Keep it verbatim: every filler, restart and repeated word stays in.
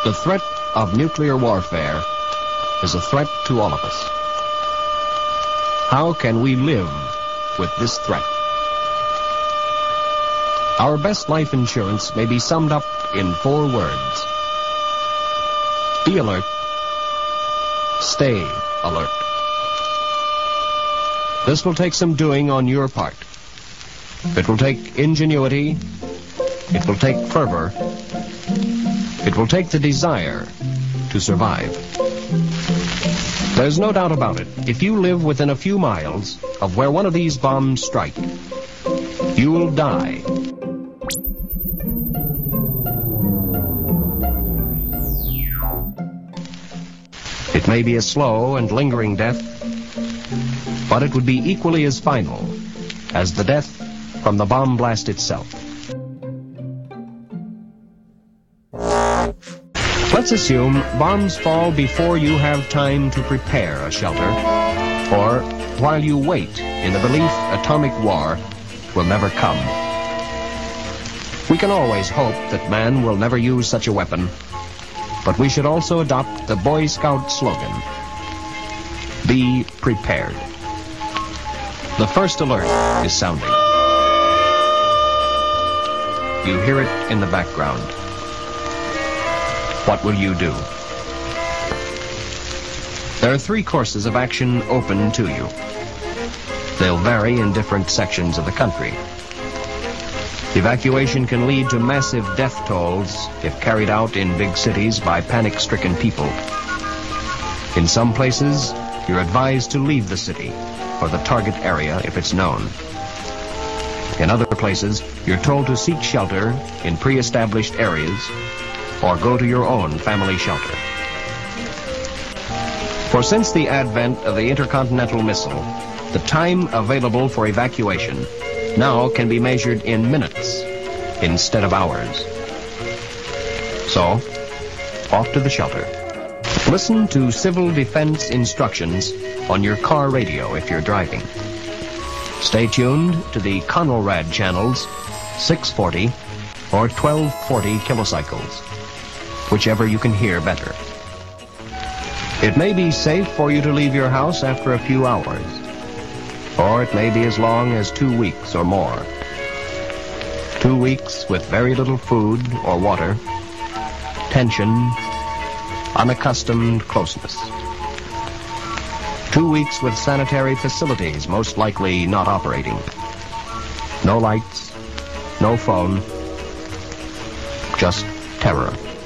The threat of nuclear warfare is a threat to all of us. How can we live with this threat? Our best life insurance may be summed up in four words. Be alert. Stay alert. This will take some doing on your part. It will take ingenuity. It will take fervor. It will take the desire to survive. There's no doubt about it. If you live within a few miles of where one of these bombs strike, you'll die. It may be a slow and lingering death, but it would be equally as final as the death from the bomb blast itself. Let's assume bombs fall before you have time to prepare a shelter, or while you wait in the belief atomic war will never come. We can always hope that man will never use such a weapon, but we should also adopt the Boy Scout slogan, be prepared. The first alert is sounding. You hear it in the background. What will you do? There are three courses of action open to you. They'll vary in different sections of the country. Evacuation can lead to massive death tolls if carried out in big cities by panic-stricken people. In some places, you're advised to leave the city or the target area if it's known. In other places, you're told to seek shelter in pre-established areas or go to your own family shelter. For since the advent of the intercontinental missile, the time available for evacuation now can be measured in minutes instead of hours. So, off to the shelter. Listen to civil defense instructions on your car radio if you're driving. Stay tuned to the Conelrad channels, six forty or twelve forty kilocycles, whichever you can hear better. It may be safe for you to leave your house after a few hours, or it may be as long as two weeks or more. Two weeks with very little food or water, tension, unaccustomed closeness. Two weeks with sanitary facilities most likely not operating. No lights, no phone, just terror.